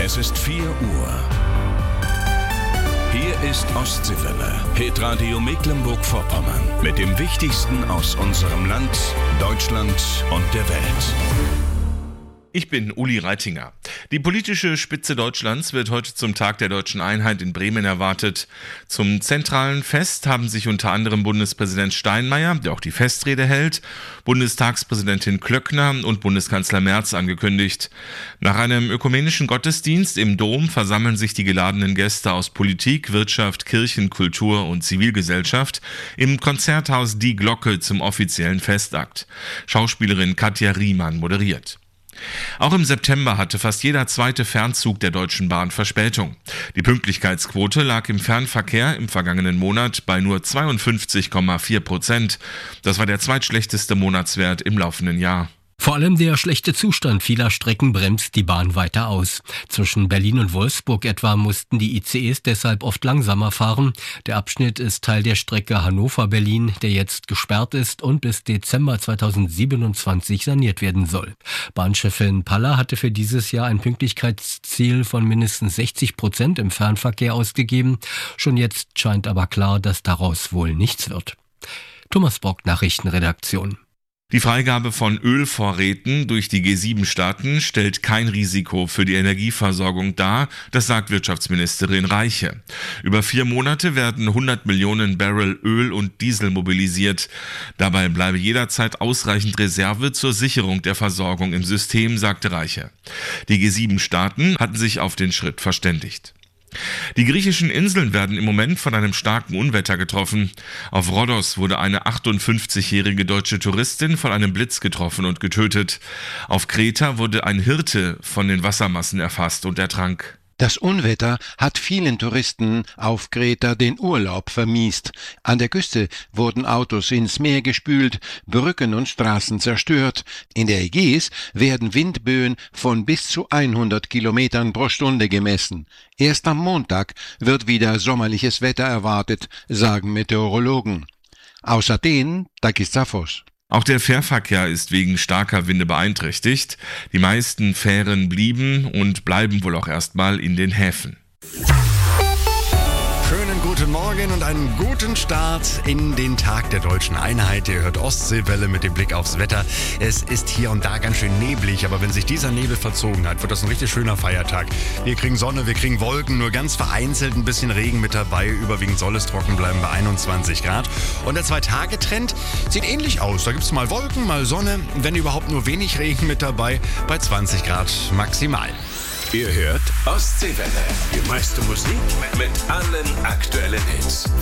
Es ist 4 Uhr. Hier ist Ostseewelle, Hitradio Mecklenburg-Vorpommern. Mit dem Wichtigsten aus unserem Land, Deutschland und der Welt. Ich bin Uli Reitinger. Die politische Spitze Deutschlands wird heute zum Tag der Deutschen Einheit in Bremen erwartet. Zum zentralen Fest haben sich unter anderem Bundespräsident Steinmeier, der auch die Festrede hält, Bundestagspräsidentin Klöckner und Bundeskanzler Merz angekündigt. Nach einem ökumenischen Gottesdienst im Dom versammeln sich die geladenen Gäste aus Politik, Wirtschaft, Kirchen, Kultur und Zivilgesellschaft im Konzerthaus Die Glocke zum offiziellen Festakt. Schauspielerin Katja Riemann moderiert. Auch im September hatte fast jeder zweite Fernzug der Deutschen Bahn Verspätung. Die Pünktlichkeitsquote lag im Fernverkehr im vergangenen Monat bei nur 52,4%. Das war der zweitschlechteste Monatswert im laufenden Jahr. Vor allem der schlechte Zustand vieler Strecken bremst die Bahn weiter aus. Zwischen Berlin und Wolfsburg etwa mussten die ICEs deshalb oft langsamer fahren. Der Abschnitt ist Teil der Strecke Hannover-Berlin, der jetzt gesperrt ist und bis Dezember 2027 saniert werden soll. Bahnchefin Paller hatte für dieses Jahr ein Pünktlichkeitsziel von mindestens 60% im Fernverkehr ausgegeben. Schon jetzt scheint aber klar, dass daraus wohl nichts wird. Thomas Brock, Nachrichtenredaktion. Die Freigabe von Ölvorräten durch die G7-Staaten stellt kein Risiko für die Energieversorgung dar, das sagt Wirtschaftsministerin Reiche. Über 4 Monate werden 100 Millionen Barrel Öl und Diesel mobilisiert. Dabei bleibe jederzeit ausreichend Reserve zur Sicherung der Versorgung im System, sagte Reiche. Die G7-Staaten hatten sich auf den Schritt verständigt. Die griechischen Inseln werden im Moment von einem starken Unwetter getroffen. Auf Rhodos wurde eine 58-jährige deutsche Touristin von einem Blitz getroffen und getötet. Auf Kreta wurde ein Hirte von den Wassermassen erfasst und ertrank. Das Unwetter hat vielen Touristen auf Kreta den Urlaub vermiest. An der Küste wurden Autos ins Meer gespült, Brücken und Straßen zerstört. In der Ägäis werden Windböen von bis zu 100 Kilometern pro Stunde gemessen. Erst am Montag wird wieder sommerliches Wetter erwartet, sagen Meteorologen. Aus Athen, Takis Zaphos. Auch der Fährverkehr ist wegen starker Winde beeinträchtigt. Die meisten Fähren blieben und bleiben wohl auch erstmal in den Häfen. Schönen guten Morgen und einen guten Start in den Tag der Deutschen Einheit. Ihr hört Ostseewelle mit dem Blick aufs Wetter. Es ist hier und da ganz schön neblig, aber wenn sich dieser Nebel verzogen hat, wird das ein richtig schöner Feiertag. Wir kriegen Sonne, wir kriegen Wolken, nur ganz vereinzelt ein bisschen Regen mit dabei. Überwiegend soll es trocken bleiben bei 21 Grad. Und der 2-Tage-Trend sieht ähnlich aus. Da gibt es mal Wolken, mal Sonne, wenn überhaupt nur wenig Regen mit dabei, bei 20 Grad maximal. Ihr hört Ostseewelle. Die meiste Musik mit allen aktuellen Hits.